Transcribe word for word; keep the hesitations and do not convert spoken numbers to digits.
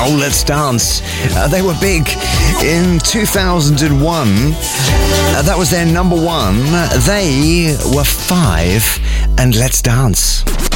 Oh, Let's Dance. Uh, they were big in two thousand one. Uh, that was their number one. They were five, and Let's Dance.